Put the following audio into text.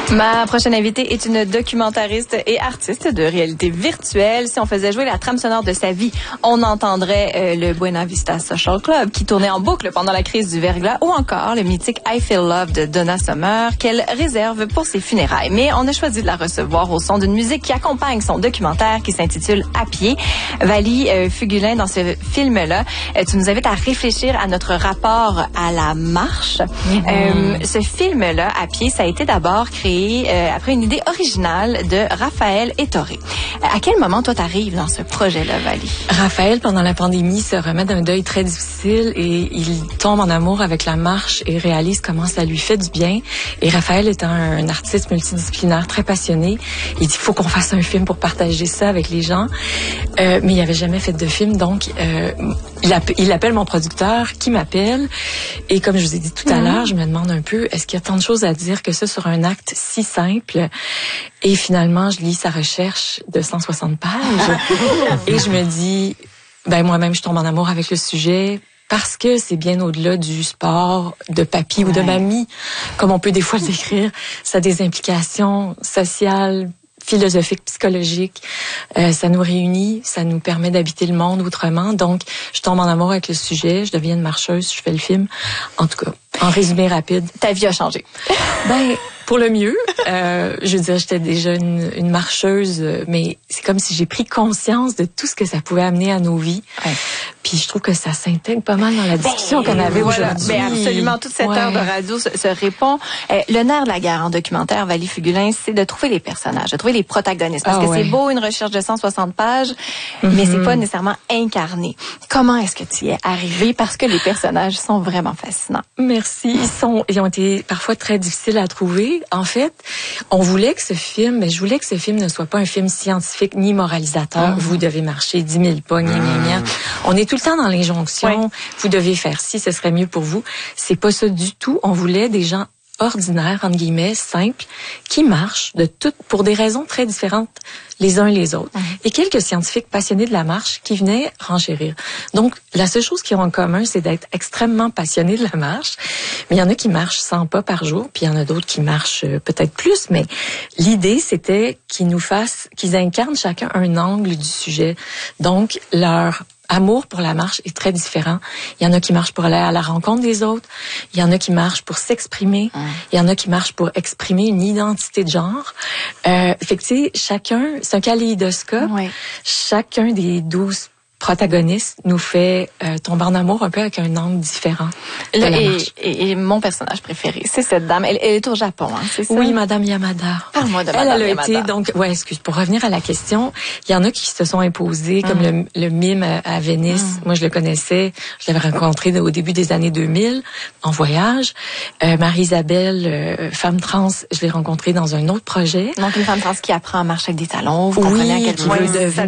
Ma prochaine invitée est une documentariste et artiste de réalité virtuelle. Si on faisait jouer la trame sonore de sa vie, on entendrait le Buena Vista Social Club qui tournait en boucle pendant la crise du verglas ou encore le mythique I Feel Love de Donna Summer qu'elle réserve pour ses funérailles. Mais on a choisi de la recevoir au son d'une musique qui accompagne son documentaire qui s'intitule À pied. Vali Fugulin, dans ce film-là, tu nous invites à réfléchir à notre rapport à la marche. Ce film-là, À pied, ça a été d'abord créé après une idée originale de Raphaël Ettoré. À quel moment, toi, t'arrives dans ce projet-là, Vali? Raphaël, pendant la pandémie, se remet d'un deuil très difficile et il tombe en amour avec la marche et réalise comment ça lui fait du bien. Et Raphaël étant un artiste multidisciplinaire très passionné, il dit qu'il faut qu'on fasse un film pour partager ça avec les gens. Mais il n'avait jamais fait de film, donc il appelle mon producteur qui m'appelle. Et comme je vous ai dit tout à l'heure, je me demande un peu, est-ce qu'il y a tant de choses à dire que ça sur un acte si simple? Et finalement, je lis sa recherche de 160 pages et je me dis, moi-même, je tombe en amour avec le sujet parce que c'est bien au-delà du sport de papy ou de mamie, comme on peut des fois le décrire. Ça a des implications sociales, philosophiques, psychologiques. Ça nous réunit, ça nous permet d'habiter le monde autrement. Donc, je tombe en amour avec le sujet, je deviens une marcheuse, je fais le film. En tout cas, en résumé rapide. Ta vie a changé. Pour le mieux. Je veux dire, j'étais déjà une marcheuse, mais c'est comme si j'ai pris conscience de tout ce que ça pouvait amener à nos vies. Ouais. Puis je trouve que ça s'intègre pas mal dans la discussion qu'on avait aujourd'hui. Absolument, toute cette heure de radio se répond. Le nerf de la guerre en documentaire, Vali Fugulin, c'est de trouver les personnages, de trouver les protagonistes. Parce que c'est beau, une recherche de 160 pages, mais c'est pas nécessairement incarné. Comment est-ce que tu y es arrivé? Parce que les personnages sont vraiment fascinants. Merci. Ils ont été parfois très difficiles à trouver. En fait, je voulais que ce film ne soit pas un film scientifique ni moralisateur. Vous devez marcher 10 000 pas, On est tout le temps dans l'injonction. Vous devez faire ci, ce serait mieux pour vous. C'est pas ça du tout. On voulait des gens ordinaires, entre guillemets, simples, qui marchent pour des raisons très différentes les uns et les autres. Et quelques scientifiques passionnés de la marche qui venaient renchérir. Donc, la seule chose qu'ils ont en commun, c'est d'être extrêmement passionnés de la marche. Mais il y en a qui marchent 100 pas par jour, puis il y en a d'autres qui marchent peut-être plus. Mais l'idée, c'était qu'ils incarnent chacun un angle du sujet. Donc, leur amour pour la marche est très différent. Il y en a qui marchent pour aller à la rencontre des autres. Il y en a qui marchent pour s'exprimer. Il y en a qui marchent pour exprimer une identité de genre. Fait que, tu sais, chacun, c'est un kaléidoscope. Chacun des 12 protagoniste nous fait tomber en amour un peu avec un angle différent. Et mon personnage préféré, c'est cette dame. Elle est au Japon, hein, c'est ça? Oui, Madame Yamada. Parle-moi de Madame Yamada. Elle a été, donc, pour revenir à la question, il y en a qui se sont imposés, comme le mime à Venise. Moi, je le connaissais. Je l'avais rencontré au début des années 2000, en voyage. Marie-Isabelle, femme trans, je l'ai rencontrée dans un autre projet. Donc, une femme trans qui apprend à marcher avec des talons. Vous comprenez à quel point